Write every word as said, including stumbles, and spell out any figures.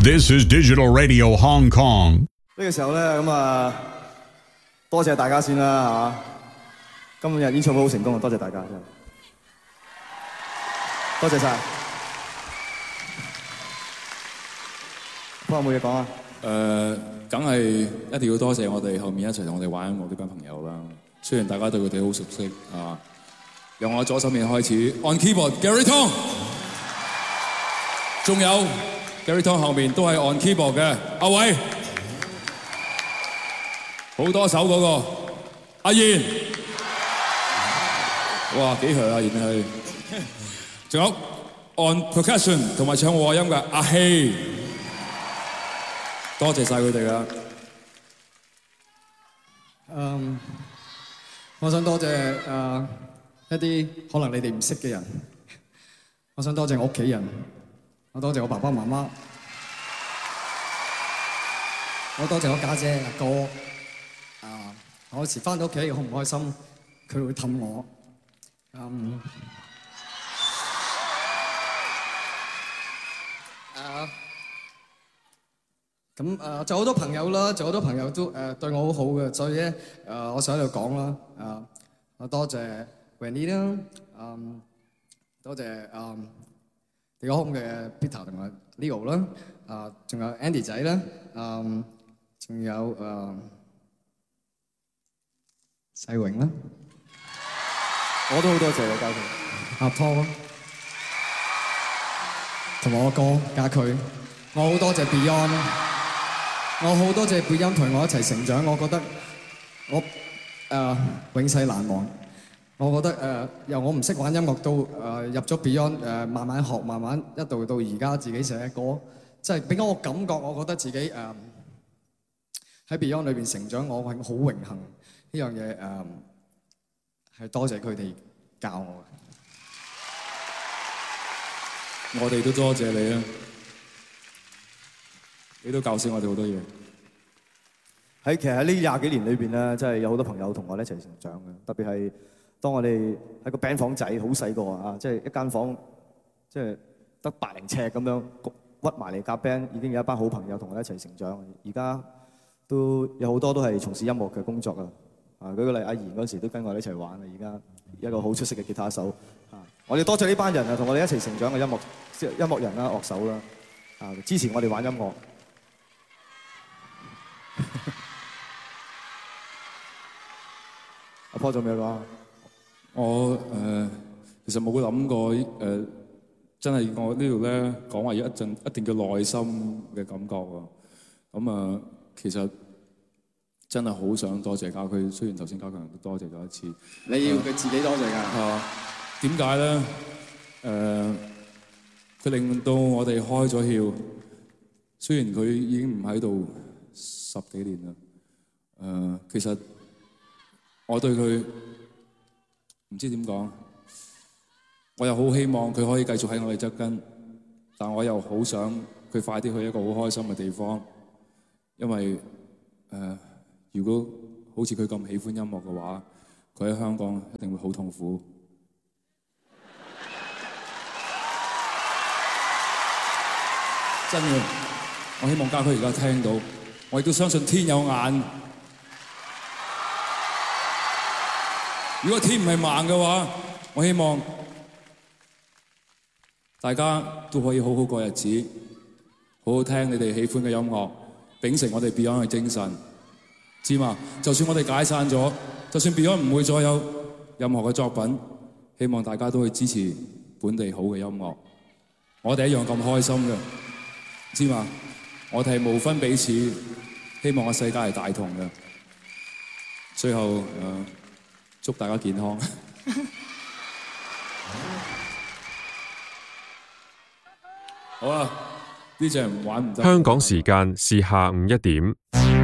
This is Digital Radio Hong Kong。 呢個時候咧，咁啊，多謝大家先啦嚇。今日演唱會好成功啊，多謝大家真係，多謝晒。不過有冇嘢講啊？ 誒，梗係一定要多謝我哋後面一齊同我哋玩音樂呢班朋友啦。雖然大家對佢哋好熟悉啊，由我左手面開始 ，on keyboard Gary Tong， 仲有 Gary Tong 後面都係 on keyboard 嘅阿偉，好多手嗰個阿賢，哇幾強啊賢係，仲有 on percussion 同埋唱和音嘅阿希。多謝晒佢哋啦。 嗯，我想多謝誒一啲可能你哋唔識嘅人。我想多謝我屋企人，我多謝我爸爸媽媽，我多謝我家姐阿哥。啊，我有時翻到屋企好唔開心，佢會氹我。嗯。啊。咁誒，仲有好多朋友啦，仲有好多朋友都誒對我好好嘅，所以咧誒，我想喺度講啦，誒，我多謝 Wendy 啦，嗯，多謝誒地哥空嘅 Peter 同埋 Leo 啦，啊，仲有 Andy 仔啦，嗯，仲有誒世榮啦， 我都好多謝你家佢， 阿 Paul 同埋我哥家駒，我好多謝 Beyond。我好多謝貝音同我一齊成長，我覺得我誒、呃、永世難忘。我覺得誒、呃、由我唔識玩音樂到誒、呃、入咗 Beyond 誒、呃、慢慢學，慢慢一度到而家自己寫歌，即係俾我感覺，我覺得自己誒喺、呃、Beyond 裏邊成長，我係好榮幸呢樣嘢誒係多謝佢哋教我嘅。我哋都多謝你啊！你都教識我哋好多嘢。 喺其實喺呢廿幾年裏邊咧，真係有好多朋友同我哋一齊成長嘅。特別係當我哋喺個 band 房仔好細個啊，即係一間房，即係得百零尺咁樣屈埋嚟夾 band，已經有一班好朋友同我哋一齊成長。而家都有好多都係從事音樂嘅工作啊。啊，舉個例，阿賢嗰時都跟我哋一齊玩啊。而家一個好出色嘅吉他手啊，我哋多謝呢班人啊，同我哋一齊成長嘅音樂音樂人啦、樂手啦，啊，支持我哋玩音樂。阿 Paul 仲有咩講？ 我誒、呃、其實冇諗過誒、呃，真係我呢度咧講話有一陣一定叫內心嘅感覺喎。咁啊、呃，其實真係好想多謝家駒，雖然頭先家強都多謝咗一次。 你要佢自己多謝㗎。 啊，點解咧？誒、呃，佢令到我哋開咗竅。雖然佢已經唔喺度十幾年啦。誒、呃，其實我對佢唔知點講，我又好希望佢可以繼續喺我哋側跟，但我又好想佢快啲去一個好開心嘅地方，因為誒、呃，如果好似佢咁喜歡音樂嘅話，佢喺香港一定會好痛苦。真嘅，我希望家駒而家聽到，我亦都相信天有眼。如果天唔係盲嘅話，我希望大家都可以好好過日子，好好聽你哋喜歡嘅音樂，秉承我哋 Beyond 嘅精神，知嘛？就算我哋解散咗，就算 Beyond 唔會再有任何嘅作品，希望大家都去支持本地好嘅音樂，我哋一樣咁開心嘅，知嘛？我哋係無分彼此，希望個世界係大同嘅。最後誒。呃祝大家健康。好啦，呢隻玩唔得。 香港時間是下午一點。